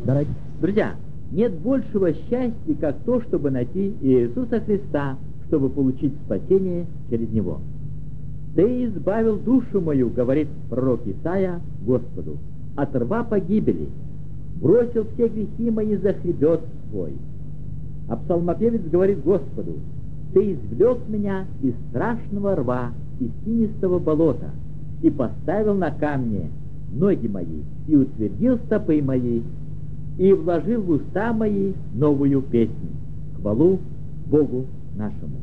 Друзья, нет большего счастья, как то, чтобы найти Иисуса Христа, чтобы получить спасение через Него. «Ты избавил душу мою, — говорит пророк Исаия, — Господу, от рва погибели, бросил все грехи мои за хребет свой». А псалмопевец говорит Господу: «Ты извлек меня из страшного рва, из тинистого болота, и поставил на камне ноги мои, и утвердил стопы мои, и вложил в уста мои новую песню, хвалу Богу нашему».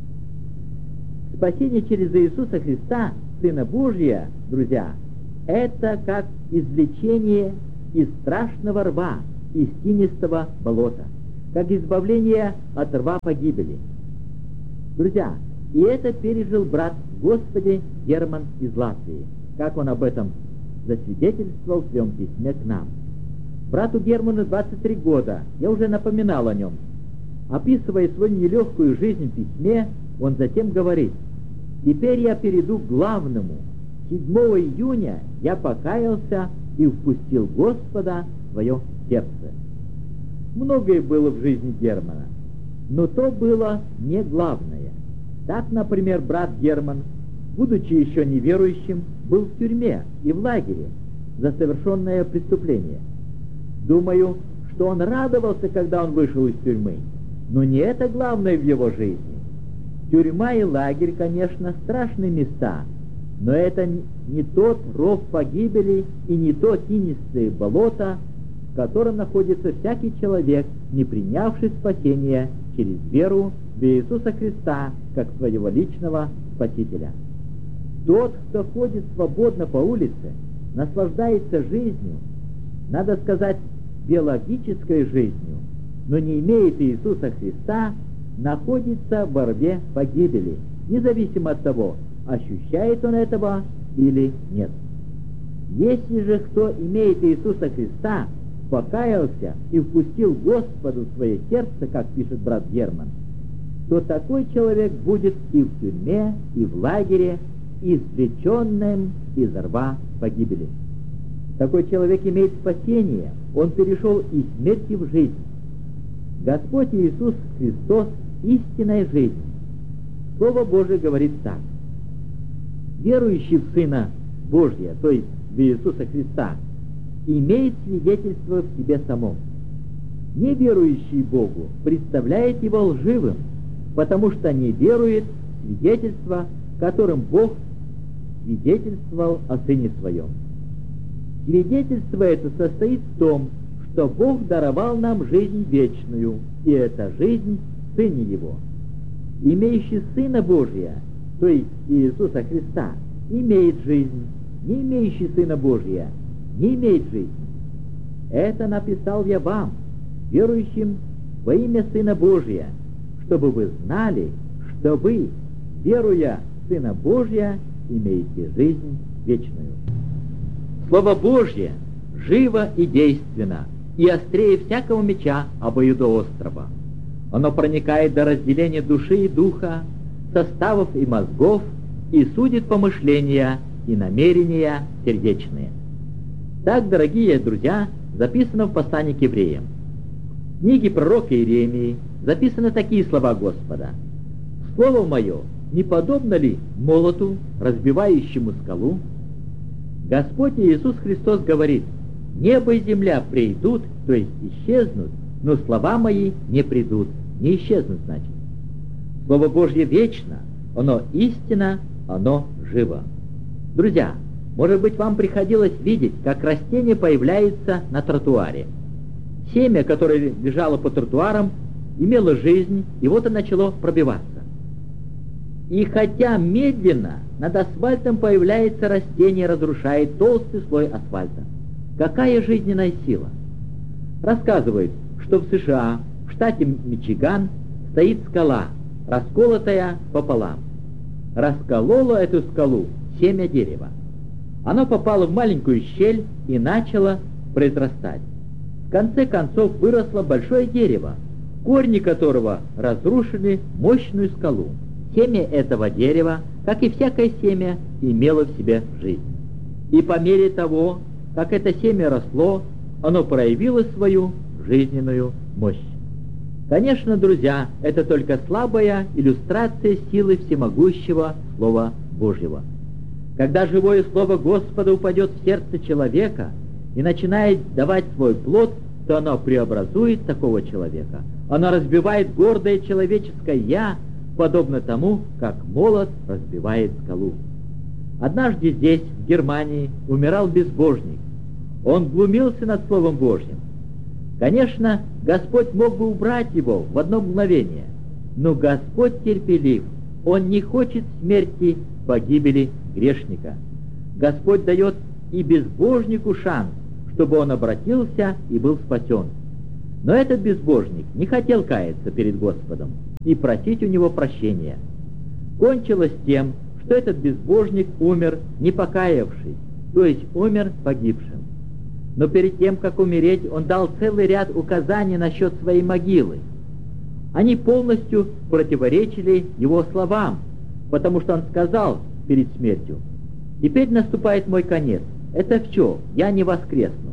Спасение через Иисуса Христа, Сына Божия, друзья, это как извлечение из страшного рва, из тинистого болота, как избавление от рва погибели. Друзья, и это пережил брат в Господе Герман из Латвии, как он об этом засвидетельствовал в своем письме к нам. Брату Герману 23 года, я уже напоминал о нем. Описывая свою нелегкую жизнь в письме, он затем говорит: «Теперь я перейду к главному. 7 июня я покаялся и впустил Господа в свое сердце». Многое было в жизни Германа, но то было не главное. Так, например, брат Герман, будучи еще неверующим, был в тюрьме и в лагере за совершенное преступление. Думаю, что он радовался, когда он вышел из тюрьмы, но не это главное в его жизни. Тюрьма и лагерь, конечно, страшные места, но это не тот ров погибели и не то тинистое болото, в котором находится всякий человек, не принявший спасения через веру в Иисуса Христа как своего личного Спасителя. Тот, кто ходит свободно по улице, наслаждается жизнью, надо сказать, биологической жизнью, но не имеет Иисуса Христа, находится в рве погибели, независимо от того, ощущает он этого или нет. Если же кто имеет Иисуса Христа, покаялся и впустил Господу в свое сердце, как пишет брат Герман, то такой человек будет и в тюрьме, и в лагере, извлеченным из рва погибели. Такой человек имеет спасение, он перешел из смерти в жизнь. Господь Иисус Христос — истинная жизнь. Слово Божие говорит так: верующий в Сына Божия, то есть в Иисуса Христа, имеет свидетельство в себе самом. Неверующий Богу представляет его лживым, потому что не верует в свидетельство, которым Бог свидетельствовал о Сыне Своем. Свидетельство это состоит в том, что Бог даровал нам жизнь вечную, и эта жизнь в Сыне Его. Имеющий Сына Божия, то есть Иисуса Христа, имеет жизнь, не имеющий Сына Божия не имеет жизни. Это написал я вам, верующим во имя Сына Божия, чтобы вы знали, что вы, веруя в Сына Божия, имеете жизнь вечную. Слово Божье живо и действенно, и острее всякого меча обоюдоострого. Оно проникает до разделения души и духа, составов и мозгов, и судит помышления и намерения сердечные. Так, дорогие друзья, записано в послании к евреям. В книге пророка Иеремии записаны такие слова Господа: «Слово мое не подобно ли молоту, разбивающему скалу?» Господь Иисус Христос говорит: «Небо и земля придут, то есть исчезнут, но слова мои не придут, не исчезнут, значит». Слово Божье вечно, оно истина, оно живо. Друзья, может быть, вам приходилось видеть, как растение появляется на тротуаре. Семя, которое лежало по тротуарам, имело жизнь, и вот оно начало пробиваться. И хотя медленно, над асфальтом появляется растение, разрушает толстый слой асфальта. Какая жизненная сила! Рассказывают, что в США, в штате Мичиган, стоит скала, расколотая пополам. Раскололо эту скалу семя дерева. Оно попало в маленькую щель и начало произрастать. В конце концов выросло большое дерево, корни которого разрушили мощную скалу. Семя этого дерева, как и всякое семя, имело в себе жизнь. И по мере того, как это семя росло, оно проявило свою жизненную мощь. Конечно, друзья, это только слабая иллюстрация силы всемогущего Слова Божьего. Когда живое Слово Господа упадет в сердце человека и начинает давать свой плод, то оно преобразует такого человека. Оно разбивает гордое человеческое «я», подобно тому, как молот разбивает скалу. Однажды здесь, в Германии, умирал безбожник. Он глумился над Словом Божьим. Конечно, Господь мог бы убрать его в одно мгновение, но Господь терпелив. Он не хочет смерти, погибели грешника. Господь дает и безбожнику шанс, чтобы он обратился и был спасен. Но этот безбожник не хотел каяться перед Господом и просить у него прощения. Кончилось тем, что этот безбожник умер не покаявшись, то есть умер погибшим. Но перед тем, как умереть, он дал целый ряд указаний насчет своей могилы. Они полностью противоречили его словам, потому что он сказал перед смертью: «Теперь наступает мой конец, это все, я не воскресну».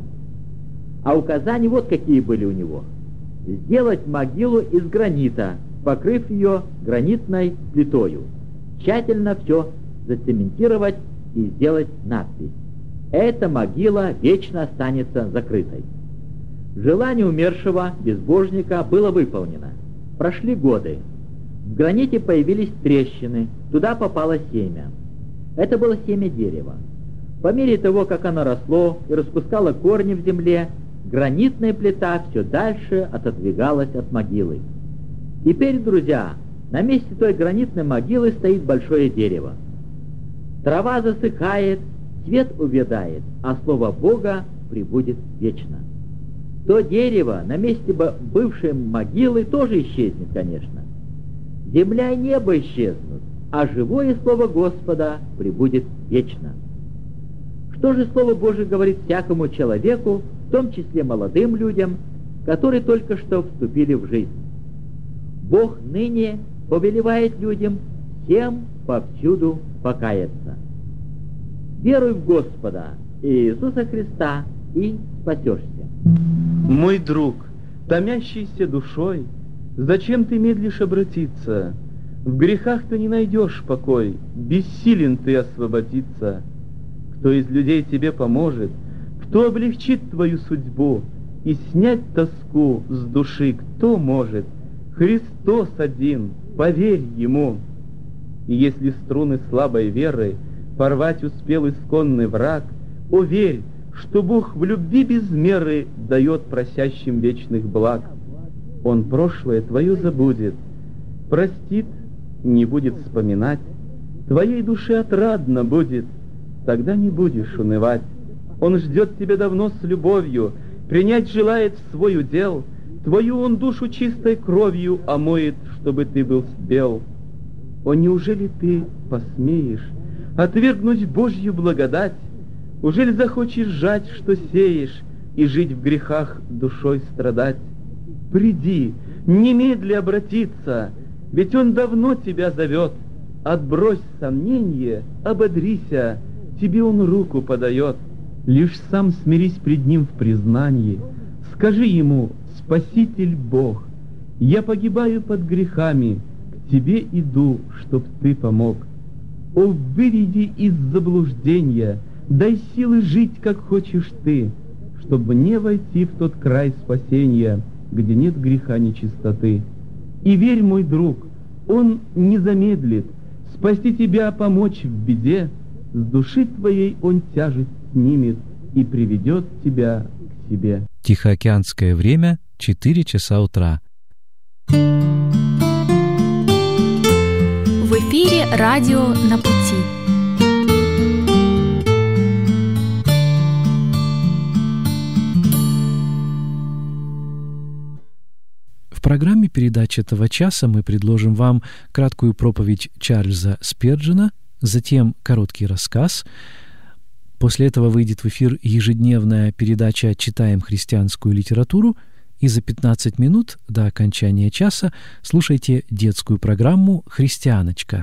А указания вот какие были у него: сделать могилу из гранита, покрыв ее гранитной плитою, тщательно все зацементировать и сделать надпись: «Эта могила вечно останется закрытой». Желание умершего безбожника было выполнено. Прошли годы. В граните появились трещины, туда попало семя. Это было семя дерева. По мере того, как оно росло и распускало корни в земле, гранитная плита все дальше отодвигалась от могилы. Теперь, друзья, на месте той гранитной могилы стоит большое дерево. Трава засыхает, свет увядает, а слово Бога пребудет вечно. То дерево на месте бывшей могилы тоже исчезнет, конечно. Земля и небо исчезнут, а живое слово Господа пребудет вечно. Что же Слово Божие говорит всякому человеку, в том числе молодым людям, которые только что вступили в жизнь? Бог ныне повелевает людям всем повсюду покаяться. Веруй в Господа Иисуса Христа и спасешься. Мой друг, томящийся душой, зачем ты медлишь обратиться? В грехах ты не найдешь покой, бессилен ты освободиться. Кто из людей тебе поможет, кто облегчит твою судьбу и снять тоску с души, кто может? Христос один, поверь Ему. И если струны слабой веры порвать успел исконный враг, уверь, что Бог в любви без меры дает просящим вечных благ. Он прошлое твое забудет, простит, не будет вспоминать, твоей душе отрадно будет, тогда не будешь унывать. Он ждет тебя давно с любовью, принять желает в свой удел, твою он душу чистой кровью омоет, чтобы ты был бел. О, неужели ты посмеешь отвергнуть Божью благодать? Ужель захочешь жать, что сеешь, и жить в грехах душой страдать? Приди, немедли обратиться, ведь Он давно тебя зовет. Отбрось сомнение, ободрися, тебе Он руку подает. Лишь сам смирись пред Ним в признании, скажи Ему: Спаситель Бог, я погибаю под грехами, к Тебе иду, чтоб Ты помог. О, выведи из заблуждения, дай силы жить, как хочешь Ты, чтобы не войти в тот край спасения, где нет греха нечистоты. И верь, мой друг, Он не замедлит спасти тебя, помочь в беде, с души твоей Он тяжесть снимет и приведет тебя к себе. Тихоокеанское время, 4 часа утра. В эфире радио «На пути». В программе передач этого часа мы предложим вам краткую проповедь Чарльза Спирджена, затем короткий рассказ. После этого выйдет в эфир ежедневная передача «Читаем христианскую литературу», и за 15 минут до окончания часа слушайте детскую программу «Христианочка».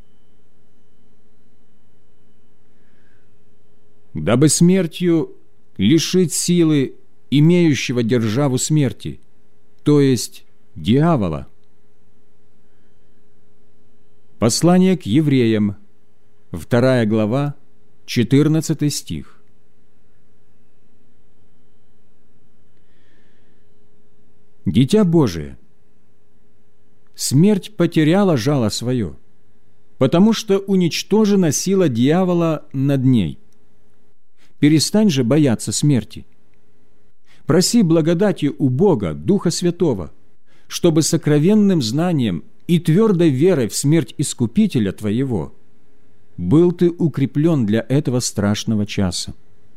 Дабы смертью лишить силы имеющего державу смерти, то есть дьявола. Послание к евреям, 2 глава, 14 стих. Дитя Божие, смерть потеряла жало свое, потому что уничтожена сила дьявола над ней. Перестань же бояться смерти. Проси благодати у Бога, Духа Святого, чтобы сокровенным знанием и твердой верой в смерть Искупителя твоего был ты укреплен для этого страшного часа.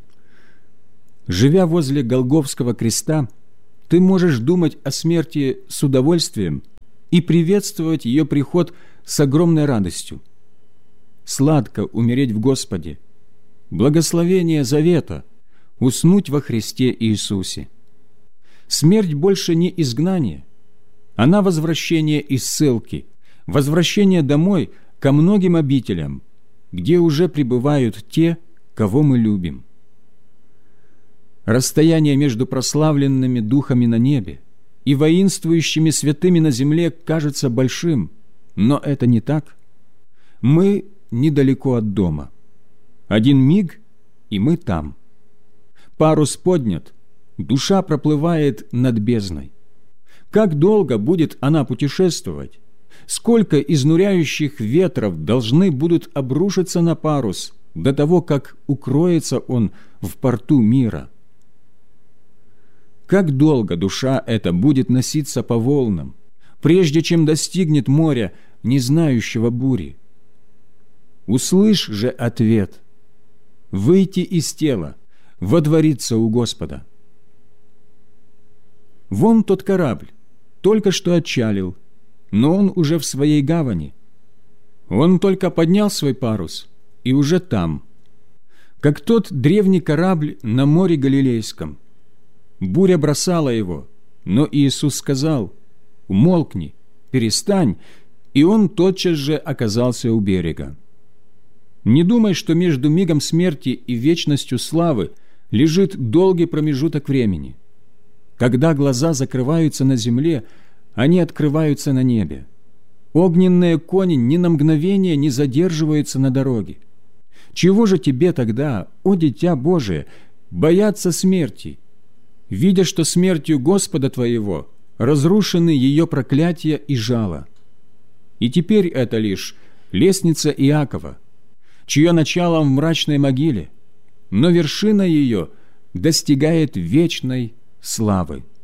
Живя возле Голгофского креста, ты можешь думать о смерти с удовольствием и приветствовать ее приход с огромной радостью. Сладко умереть в Господе, благословение завета, уснуть во Христе Иисусе. Смерть больше не изгнание, она возвращение из ссылки, возвращение домой ко многим обителям, где уже пребывают те, кого мы любим. Расстояние между прославленными духами на небе и воинствующими святыми на земле кажется большим, но это не так. Мы недалеко от дома. Один миг, и мы там. Парус поднят, душа проплывает над бездной. Как долго будет она путешествовать? Сколько изнуряющих ветров должны будут обрушиться на парус до того, как укроется он в порту мира? Как долго душа эта будет носиться по волнам, прежде чем достигнет моря, не знающего бури? Услышь же ответ: выйти из тела, водвориться у Господа. Вон тот корабль, только что отчалил, но он уже в своей гавани. Он только поднял свой парус и уже там, как тот древний корабль на море Галилейском. Буря бросала его, но Иисус сказал: «Умолкни, перестань», и он тотчас же оказался у берега. Не думай, что между мигом смерти и вечностью славы лежит долгий промежуток времени. Когда глаза закрываются на земле, они открываются на небе. Огненные кони ни на мгновение не задерживаются на дороге. Чего же тебе тогда, о дитя Божие, бояться смерти, видя, что смертью Господа твоего разрушены ее проклятия и жало? И теперь это лишь лестница Иакова, чье начало в мрачной могиле, но вершина ее достигает вечной славы.